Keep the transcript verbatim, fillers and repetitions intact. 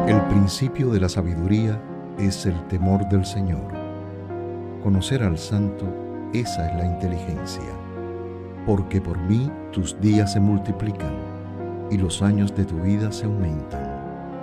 El principio de la sabiduría es el temor del Señor. Conocer al Santo, esa es la inteligencia. Porque por mí tus días se multiplican y los años de tu vida se aumentan.